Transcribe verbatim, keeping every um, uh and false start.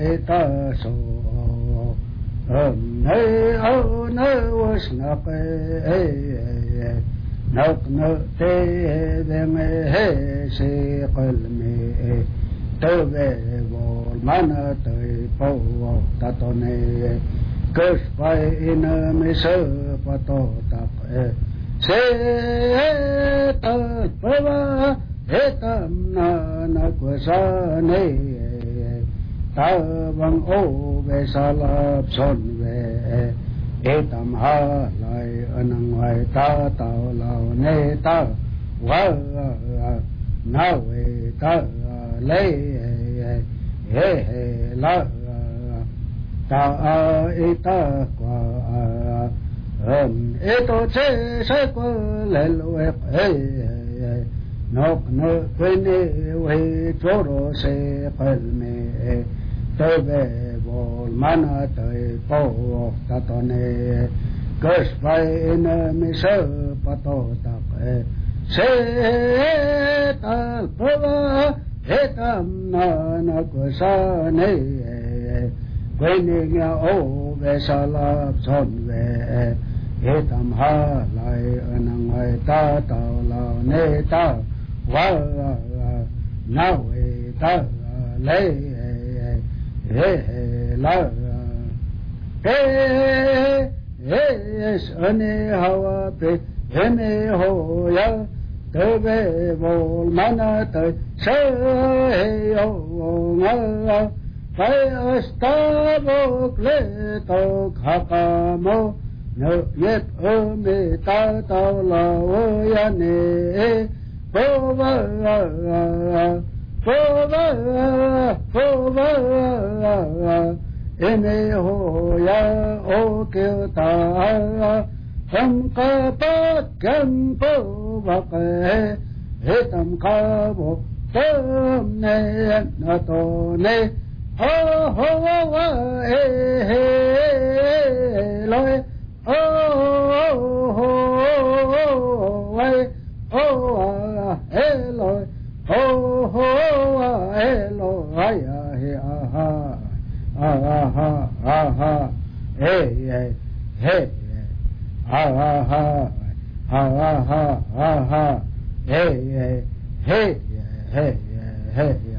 ta so nay au nay was na pe nak na te de me he se qalmi te ve vol mana te po ta to ne kus pai in me se pa to ta se ta pa he tam na na kwa sa ne ta vang ô về sa lạp son về ê tam ha lại anang ngoài ta tao lao nê ta wa na về ta lấy hê hê la ta ê ta qua hầm ê tô chế sẽ qua lệ lệ ê nóc nơ quên ê huê chỗ đồ sẽ phật mê tơ về vol mana tơi po ta to ne kus vai in me sơ pa to ta se ta pa he tam na na ko sa ne quên nghe ô về sa la son về he tam ha lại anang ai ta tao lao ne ta wa na we ta lấy he he la he he ane hawa pe heme ho ya te ve vol mana te se he yo nga pai asta bo kle to khakamo no yet o me ta ta la o ya ne bo va Pova, pova, ene ho ya o kilta, ham ka pa kam pova ke, hitam ka bo tam ne na to ne, ho ho wa he he loy, oh ho wa oh he loy. Oh ho hello aya he aha aha aha hey hey hey aha aha aha hey hey hey hey hey